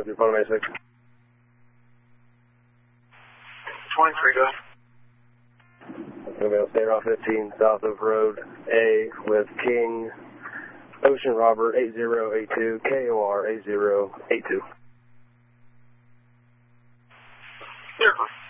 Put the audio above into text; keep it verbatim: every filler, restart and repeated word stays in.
with your phone, A six. twenty-three, go. Going to be on Standoff fifteen, South Oak Road, A, with King, Ocean Robert, eight zero eight two, K O R eight zero eight two. Clear.